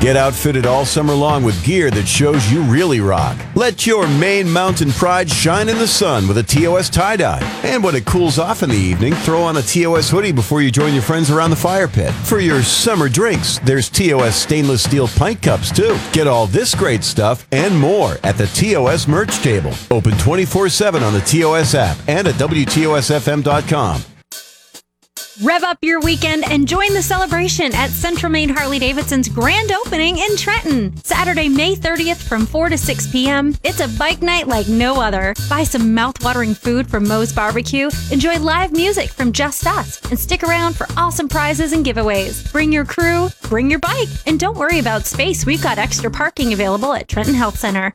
Get outfitted all summer long with gear that shows you really rock. Let your Maine Mountain pride shine in the sun with a TOS tie-dye. And when it cools off in the evening, throw on a TOS hoodie before you join your friends around the fire pit. For your summer drinks, there's TOS stainless steel pint cups too. Get all this great stuff and more at the TOS merch table. Open 24/7 on the TOS app and at WTOSFM.com. Rev up your weekend and join the celebration at Central Maine Harley-Davidson's grand opening in Trenton. Saturday, May 30th from 4 to 6 p.m. It's a bike night like no other. Buy some mouth-watering food from Moe's Barbecue, enjoy live music from Just Us, and stick around for awesome prizes and giveaways. Bring your crew, bring your bike, and don't worry about space. We've got extra parking available at Trenton Health Center.